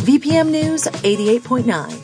VPM News 88.9.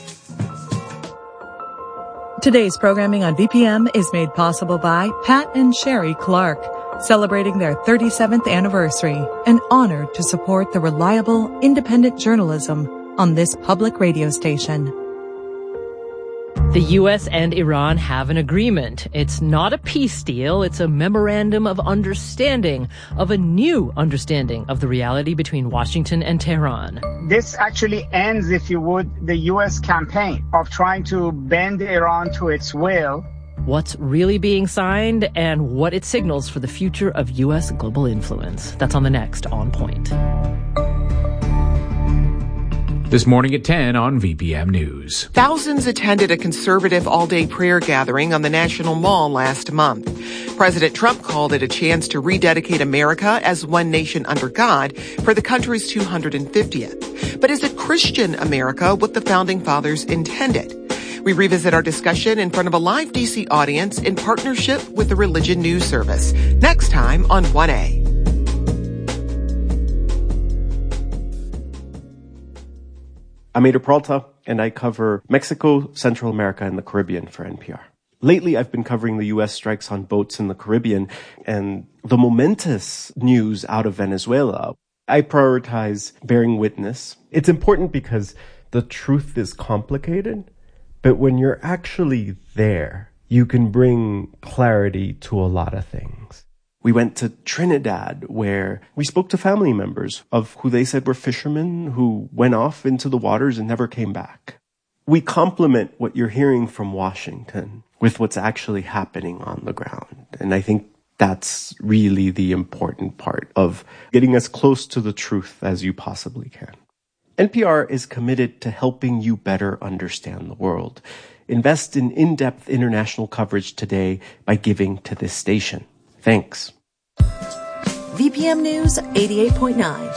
Today's programming on VPM is made possible by Pat and Sherry Clark, celebrating their 37th anniversary and honored to support the reliable, independent journalism on this public radio station. The U.S. and Iran have an agreement. It's not a peace deal. It's a memorandum of understanding, of a new understanding of the reality between Washington and Tehran. This actually ends, if you would, the U.S. campaign of trying to bend Iran to its will. What's really being signed and what it signals for the future of U.S. global influence. That's on the next On Point. This morning at 10 on VPM News. Thousands attended a conservative all-day prayer gathering on the National Mall last month. President Trump called it a chance to rededicate America as one nation under God for the country's 250th. But is it Christian America what the Founding Fathers intended? We revisit our discussion in front of a live D.C. audience in partnership with the Religion News Service. Next time on 1A. I'm Ada Peralta, and I cover Mexico, Central America, and the Caribbean for NPR. Lately, I've been covering the U.S. strikes on boats in the Caribbean and the momentous news out of Venezuela. I prioritize bearing witness. It's important because the truth is complicated, but when you're actually there, you can bring clarity to a lot of things. We went to Trinidad, where we spoke to family members of who they said were fishermen who went off into the waters and never came back. We complement what you're hearing from Washington with what's actually happening on the ground. And I think that's really the important part of getting as close to the truth as you possibly can. NPR is committed to helping you better understand the world. Invest in in-depth international coverage today by giving to this station. Thanks. VPM News 88.9.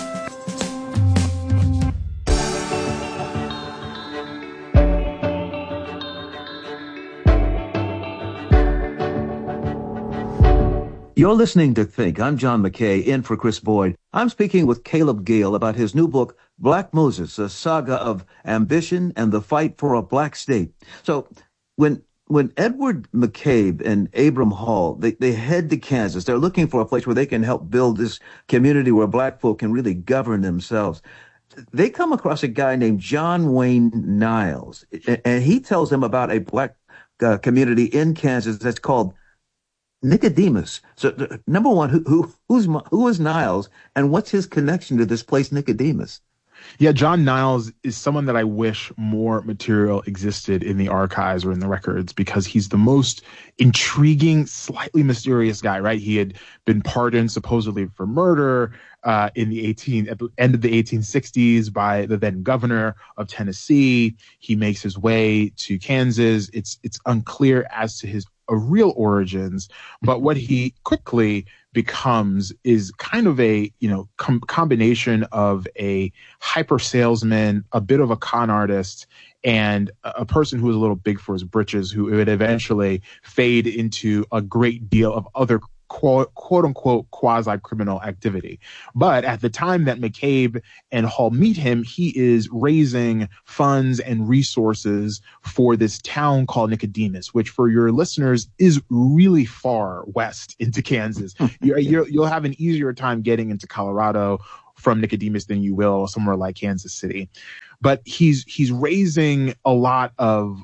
You're listening to Think. I'm John McKay, in for Chris Boyd. I'm speaking with Caleb Gale about his new book, Black Moses, a saga of ambition and the fight for a black state. So, when Edward McCabe and Abram Hall, they head to Kansas, they're looking for a place where they can help build this community where black folk can really govern themselves. They come across a guy named John Wayne Niles, and he tells them about a black community in Kansas that's called Nicodemus. So, number one, who is Niles, and what's his connection to this place, Nicodemus? Yeah, John Niles is someone that I wish more material existed in the archives or in the records, because he's the most intriguing, slightly mysterious guy, right? He had been pardoned supposedly for murder at the end of the 1860s by the then governor of Tennessee. He makes his way to Kansas. It's unclear as to his real origins, but what he quickly becomes is kind of a combination of a hyper salesman, a bit of a con artist, and a person who was a little big for his britches, who would eventually fade into a great deal of other quote unquote quasi-criminal activity. But at the time that McCabe and Hall meet him, he is raising funds and resources for this town called Nicodemus, which for your listeners is really far west into Kansas. You'll have an easier time getting into Colorado from Nicodemus than you will somewhere like Kansas City. But he's raising a lot of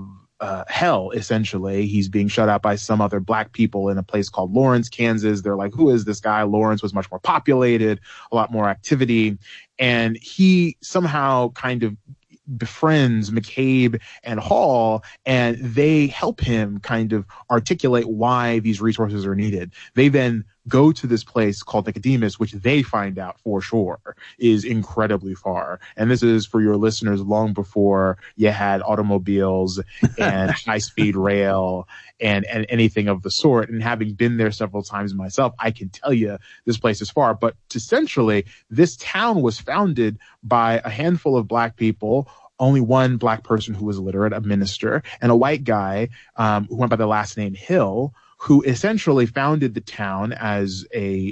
hell, essentially. He's being shut out by some other black people in a place called Lawrence, Kansas. They're like, who is this guy? Lawrence was much more populated, a lot more activity. And he somehow kind of befriends McCabe and Hall, and they help him kind of articulate why these resources are needed. They then go to this place called Nicodemus, which they find out for sure is incredibly far. And this is, for your listeners, long before you had automobiles and high-speed rail and anything of the sort. And having been there several times myself, I can tell you this place is far. But essentially, this town was founded by a handful of black people, only one black person who was illiterate, a minister, and a white guy who went by the last name Hill, who essentially founded the town as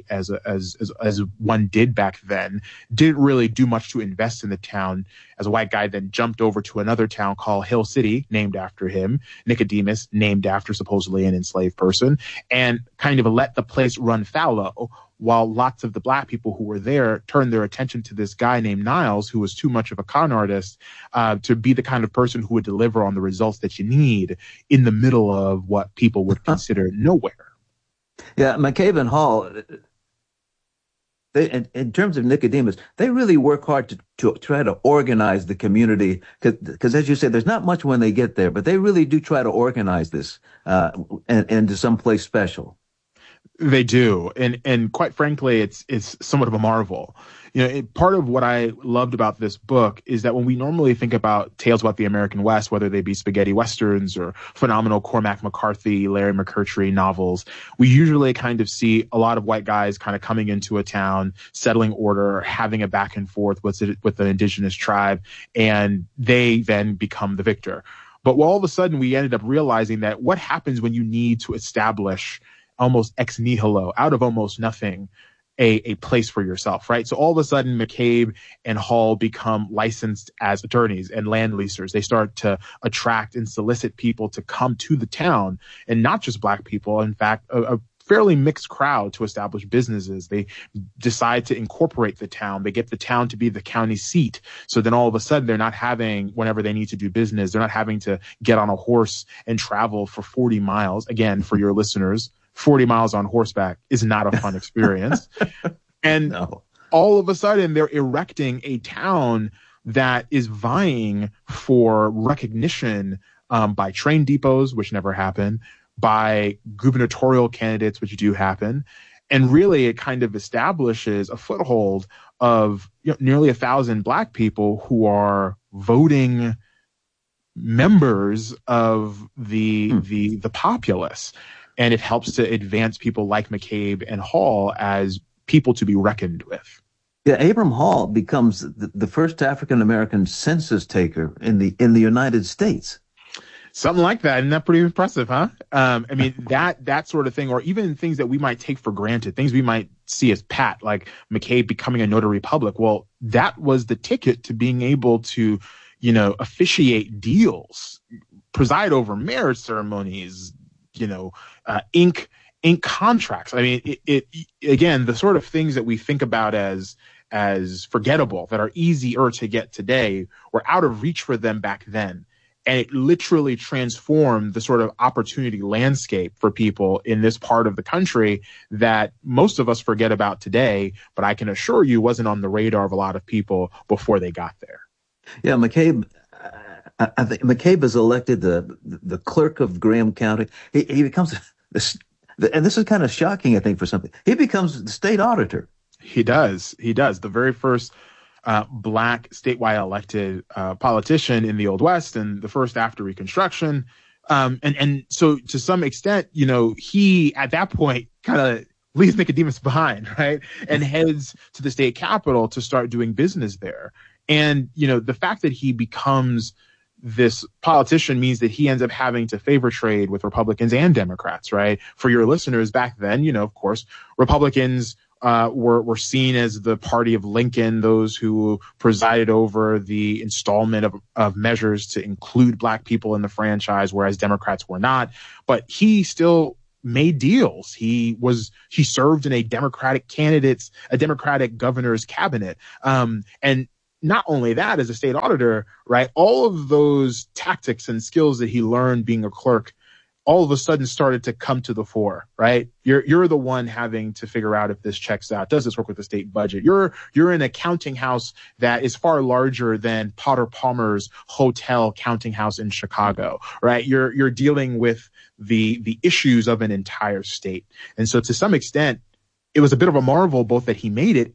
one did back then, didn't really do much to invest in the town. As a white guy, then jumped over to another town called Hill City, named after him, Nicodemus, named after supposedly an enslaved person, and kind of let the place run fallow, while lots of the black people who were there turned their attention to this guy named Niles, who was too much of a con artist to be the kind of person who would deliver on the results that you need in the middle of what people would consider nowhere. Yeah, McCabe and Hall, in terms of Nicodemus, they really work hard to try to organize the community, because as you say, there's not much when they get there, but they really do try to organize this into some place special. They do. And quite frankly, it's somewhat of a marvel. Part of what I loved about this book is that when we normally think about tales about the American West, whether they be spaghetti westerns or phenomenal Cormac McCarthy, Larry McMurtry novels, we usually kind of see a lot of white guys kind of coming into a town, settling order, having a back and forth with an indigenous tribe, and they then become the victor. But all of a sudden, we ended up realizing that what happens when you need to establish almost ex nihilo, out of almost nothing, a place for yourself, right? So all of a sudden, McCabe and Hall become licensed as attorneys and land leasers. They start to attract and solicit people to come to the town, and not just black people. In fact, a fairly mixed crowd to establish businesses. They decide to incorporate the town. They get the town to be the county seat. So then all of a sudden they're not having, whenever they need to do business, they're not having to get on a horse and travel for 40 miles. Again, for your listeners, 40 miles on horseback is not a fun experience. And all of a sudden they're erecting a town that is vying for recognition by train depots, which never happen, by gubernatorial candidates, which do happen. And really it kind of establishes a foothold of nearly 1,000 black people who are voting members of the populace. And it helps to advance people like McCabe and Hall as people to be reckoned with. Yeah, Abram Hall becomes the first African-American census taker in the United States. Something like that. Isn't that pretty impressive, huh? I mean, that sort of thing, or even things that we might take for granted, things we might see as pat, like McCabe becoming a notary public. Well, that was the ticket to being able to, officiate deals, preside over marriage ceremonies, ink contracts. I mean, it again, the sort of things that we think about as forgettable, that are easier to get today, were out of reach for them back then. And it literally transformed the sort of opportunity landscape for people in this part of the country that most of us forget about today, but I can assure you wasn't on the radar of a lot of people before they got there. Yeah, McCabe, I think McCabe is elected the clerk of Graham County. He becomes and this is kind of shocking, I think, for something. He becomes the state auditor. He does. The very first black statewide elected politician in the Old West, and the first after Reconstruction. And so to some extent, he at that point kind of leaves Nicodemus behind, right? And heads to the state capitol to start doing business there. And, the fact that he becomes this politician means that he ends up having to favor trade with Republicans and Democrats, right? For your listeners back then, of course, Republicans were seen as the party of Lincoln, those who presided over the installment of measures to include black people in the franchise, whereas Democrats were not. But he still made deals. He served in a Democratic governor's cabinet. And not only that, as a state auditor, right, all of those tactics and skills that he learned being a clerk all of a sudden started to come to the fore, right? You're the one having to figure out if this checks out. Does this work with the state budget? You're in a counting house that is far larger than Potter Palmer's hotel counting house in Chicago, right? You're dealing with the issues of an entire state. And so to some extent, it was a bit of a marvel both that he made it